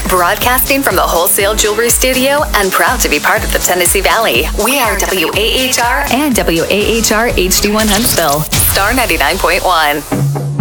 Broadcasting from the Wholesale Jewelry Studio and proud to be part of the Tennessee Valley. We are WAHR and WAHR HD1 Huntsville. Star 99.1.